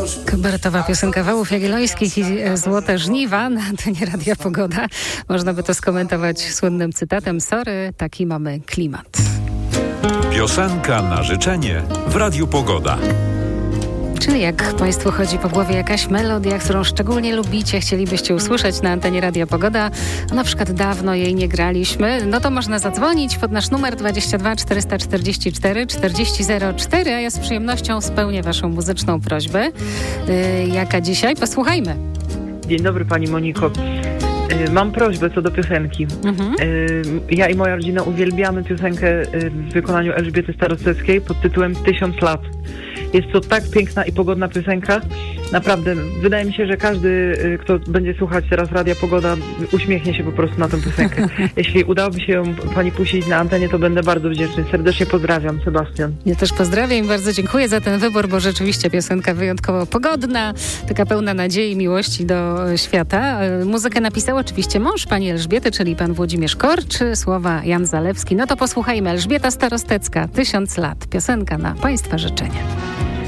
Kabaretowa piosenka Wałów Jagiellońskich i Złote Żniwa na antenie Radia Pogoda. Można by to skomentować słynnym cytatem: sorry, taki mamy klimat. Piosenka na życzenie w Radiu Pogoda. Czyli jak Państwu chodzi po głowie jakaś melodia, którą szczególnie lubicie, chcielibyście usłyszeć na antenie Radia Pogoda, a na przykład dawno jej nie graliśmy, no to można zadzwonić pod nasz numer 22 444 4004, a ja z przyjemnością spełnię Waszą muzyczną prośbę. Jaka dzisiaj? Posłuchajmy. Dzień dobry Pani Moniko. Mam prośbę co do piosenki. Ja i moja rodzina uwielbiamy piosenkę w wykonaniu Elżbiety Starosteckiej pod tytułem 1000 lat. Jest to tak piękna i pogodna piosenka. Naprawdę, wydaje mi się, że każdy, kto będzie słuchać teraz Radia Pogoda, uśmiechnie się po prostu na tę piosenkę. Jeśli udałoby się ją Pani puścić na antenie, to będę bardzo wdzięczny. Serdecznie pozdrawiam, Sebastian. Ja też pozdrawiam i bardzo dziękuję za ten wybór, bo rzeczywiście piosenka wyjątkowo pogodna, taka pełna nadziei, miłości do świata. Muzykę napisał oczywiście mąż Pani Elżbiety, czyli Pan Włodzimierz Korcz, słowa Jan Zalewski. No to posłuchajmy. Elżbieta Starostecka, 1000 lat. Piosenka na Państwa życzenie.